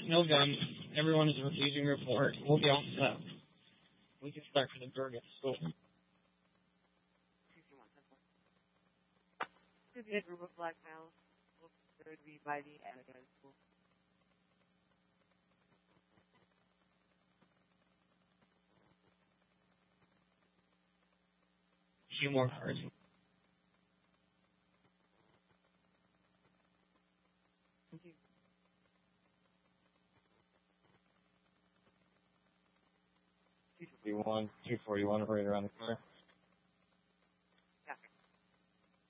No guns. Everyone is refusing report. We'll be all set. We can start for the drug at school. To be a group of black males will considered to be by the Anakin school. A few more cards. Thank you. 241, right around the corner.